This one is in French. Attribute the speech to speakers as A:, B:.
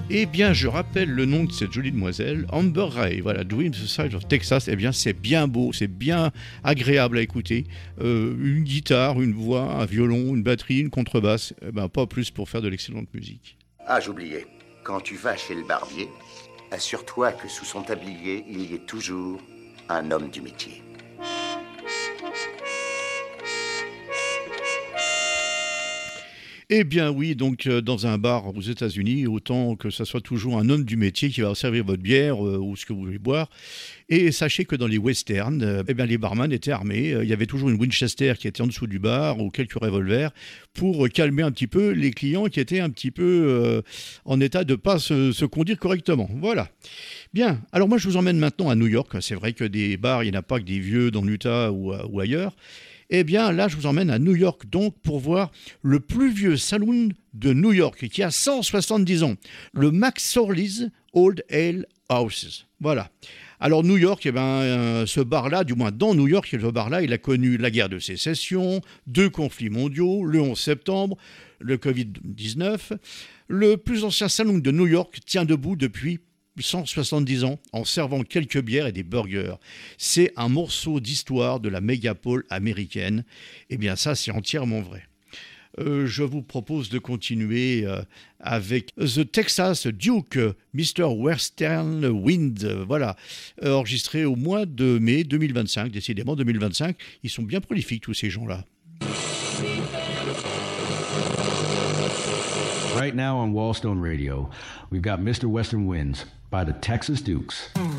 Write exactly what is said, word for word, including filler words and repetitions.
A: Eh bien, je rappelle le nom de cette jolie demoiselle, Amber Ray, voilà, Dream the Side of Texas. Eh bien, c'est bien beau, c'est bien agréable à écouter. Euh, une guitare, une voix, un violon, une batterie, une contrebasse, eh ben, pas plus pour faire de l'excellente musique.
B: Ah, j'oubliais. Quand tu vas chez le barbier, assure-toi que sous son tablier, il y ait toujours un homme du métier.
A: Eh bien oui, donc euh, dans un bar aux États-Unis, autant que ça soit toujours un homme du métier qui va servir votre bière euh, ou ce que vous voulez boire. Et sachez que dans les westerns, euh, eh bien les barman étaient armés. Euh, Il y avait toujours une Winchester qui était en dessous du bar ou quelques revolvers pour calmer un petit peu les clients qui étaient un petit peu euh, en état de ne pas se, se conduire correctement. Voilà. Bien, alors moi je vous emmène maintenant à New York. C'est vrai que des bars, il n'y en a pas que des vieux dans l'Utah ou, ou ailleurs. Eh bien, là, je vous emmène à New York, donc, pour voir le plus vieux saloon de New York, qui a cent soixante-dix ans, le McSorley's Old Ale Houses. Voilà. Alors, New York, eh ben, euh, ce bar-là, du moins dans New York, ce bar-là, il a connu la guerre de sécession, deux conflits mondiaux, le onze septembre, le covid dix-neuf. Le plus ancien saloon de New York tient debout depuis cent soixante-dix ans en servant quelques bières et des burgers. C'est un morceau d'histoire de la mégapole américaine. Eh bien ça, c'est entièrement vrai. Euh, je vous propose de continuer euh, avec The Texas Duke, mister Western Wind, euh, voilà, euh, enregistré au mois de mai deux mille vingt-cinq, décidément deux mille vingt-cinq. Ils sont bien prolifiques tous ces gens-là.
C: Right now on Wallstone Radio, we've got mister Western Winds by the Texas Dukes.